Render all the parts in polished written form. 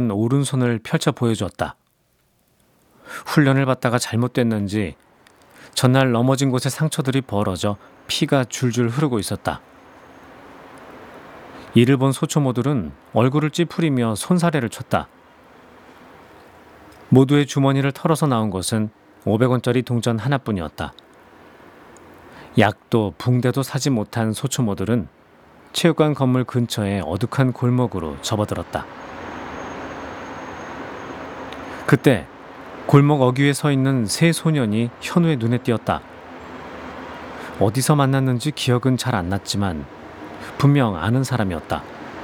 현우는 오른손을 펼쳐 보여주었다. 훈련을 받다가 잘못됐는지 전날 넘어진 곳에 상처들이 벌어져 피가 줄줄 흐르고 있었다. 이를 본 소초모들은 얼굴을 찌푸리며 손사래를 쳤다. 모두의 주머니를 털어서 나온 것은 500원짜리 동전 하나뿐이었다. 약도 붕대도 사지 못한 소초모들은 체육관 건물 근처의 어둑한 골목으로 접어들었다. 그때 골목 어귀에 서 있는 세 소년이 현우의 눈에 띄었다. 어디서 만났는지 기억은 잘 안 났지만 분명 아는 사람이었다.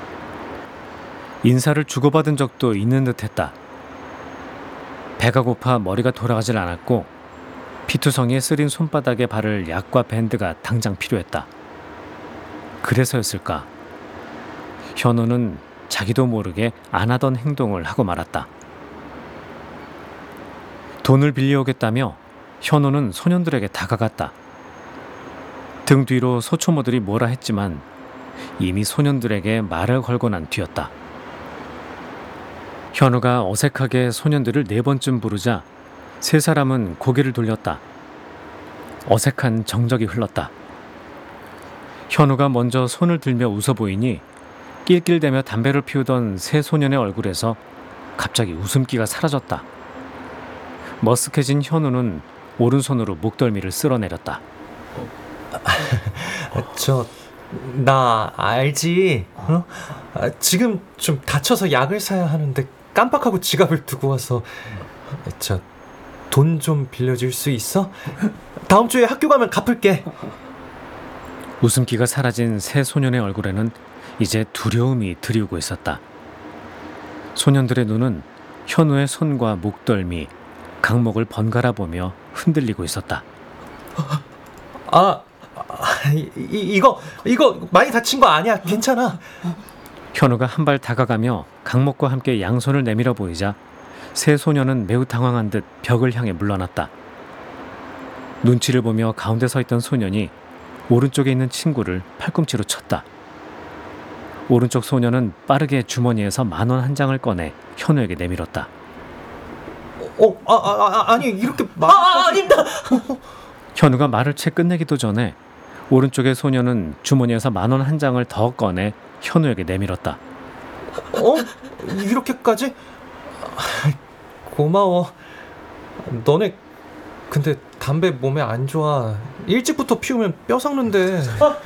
인사를 주고받은 적도 있는 듯했다. 배가 고파 머리가 돌아가질 않았고 피투성이에 쓰린 손바닥에 바를 약과 밴드가 당장 필요했다. 그래서였을까? 현우는 자기도 모르게 안 하던 행동을 하고 말았다. 돈을 빌려오겠다며 현우는 소년들에게 다가갔다. 등 뒤로 소초모들이 뭐라 했지만 이미 소년들에게 말을 걸고 난 뒤였다. 현우가 어색하게 소년들을 4번쯤 부르자 세 사람은 고개를 돌렸다. 어색한 정적이 흘렀다. 현우가 먼저 손을 들며 웃어 보이니 낄낄대며 담배를 피우던 세 소년의 얼굴에서 갑자기 웃음기가 사라졌다. 머쓱해진 현우는 오른손으로 목덜미를 쓸어내렸다. 나 알지? 어? 지금 좀 다쳐서 약을 사야 하는데 깜빡하고 지갑을 두고 와서 돈 좀 빌려줄 수 있어? 다음 주에 학교 가면 갚을게. 웃음기가 사라진 세 소년의 얼굴에는 이제 두려움이 드리우고 있었다. 소년들의 눈은 현우의 손과 목덜미, 강목을 번갈아 보며 흔들리고 있었다. 이거 많이 다친 거 아니야. 괜찮아. 현우가 한 발 다가가며 강목과 함께 양손을 내밀어 보이자 세 소년은 매우 당황한 듯 벽을 향해 물러났다. 눈치를 보며 가운데 서 있던 소년이 오른쪽에 있는 친구를 팔꿈치로 쳤다. 오른쪽 소년은 빠르게 주머니에서 10,000원 한 장을 꺼내 현우에게 내밀었다. 아니 이렇게 아닙니다. 현우가 말을 채 끝내기도 전에 오른쪽의 소년은 주머니에서 10,000원 한 장을 더 꺼내 현우에게 내밀었다. 이렇게까지? 고마워. 너네 근데 담배 몸에 안 좋아. 일찍부터 피우면 뼈 썩는데.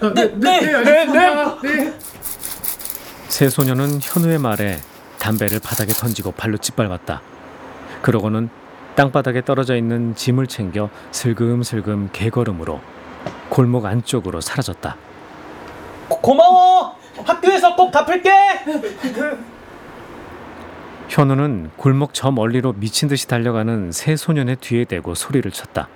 네. 세 소년은 현우의 말에 담배를 바닥에 던지고 발로 짓밟았다. 그러고는 땅바닥에 떨어져 있는 짐을 챙겨 슬금슬금 개걸음으로 골목 안쪽으로 사라졌다. 고마워. 학교에서 꼭 갚을게. 현우는 골목 저 멀리로 미친 듯이 달려가는 세 소년의 뒤에 대고 소리를 쳤다.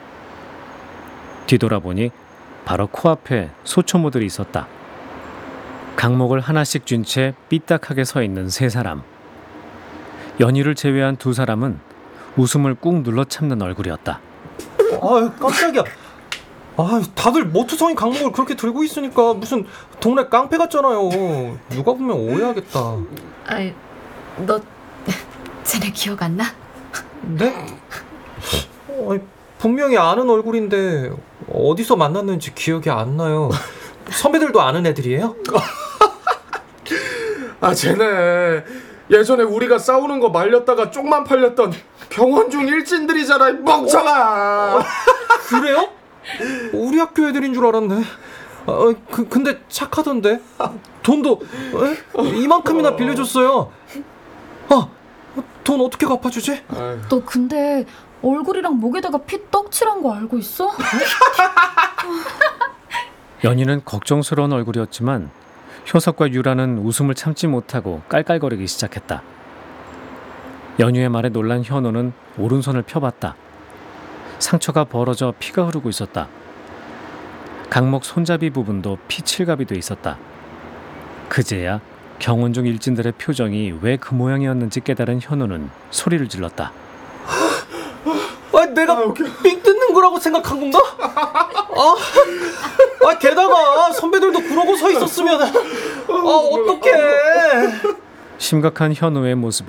뒤돌아보니 바로 코앞에 소초모들이 있었다. 강목을 하나씩 쥔 채 삐딱하게 서 있는 세 사람. 연희를 제외한 두 사람은 웃음을 꾹 눌러 참는 얼굴이었다. 깜짝이야. 다들 모투성이 강목을 그렇게 들고 있으니까 무슨 동네 깡패 같잖아요. 누가 보면 오해하겠다. 너 쟤네 기억 안 나? 네? 분명히 아는 얼굴인데 어디서 만났는지 기억이 안 나요. 선배들도 아는 애들이에요? 쟤네 예전에 우리가 싸우는 거 말렸다가 쪽만 팔렸던 병원 중 일진들이잖아, 멍청아. 그래요? 우리 학교 애들인 줄 알았네. 근데 착하던데. 돈도 이만큼이나 빌려줬어요. 돈 어떻게 갚아주지? 너 근데 얼굴이랑 목에다가 피 떡칠한 거 알고 있어? 연희는 걱정스러운 얼굴이었지만 효석과 유라는 웃음을 참지 못하고 깔깔거리기 시작했다. 연희의 말에 놀란 현우는 오른손을 펴봤다. 상처가 벌어져 피가 흐르고 있었다. 강목 손잡이 부분도 피칠갑이 돼 있었다. 그제야 경원 중 일진들의 표정이 왜 그 모양이었는지 깨달은 현우는 소리를 질렀다. 내가 삥 뜯는 거라고 생각한 건가? 게다가 선배들도 그러고 서 있었으면 어떡해. 심각한 현우의 모습에